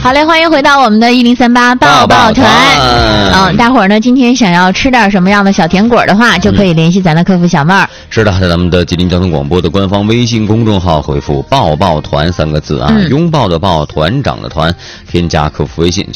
好嘞，欢迎回到我们的1038抱抱团。大伙儿呢，今天想要吃点什么样的小甜果的话，就可以联系咱的客服小妹儿。 是的，在咱们的吉林交通广播的官方微信公众号回复抱抱团3个字啊，拥抱的抱，团长的团，添加客服微信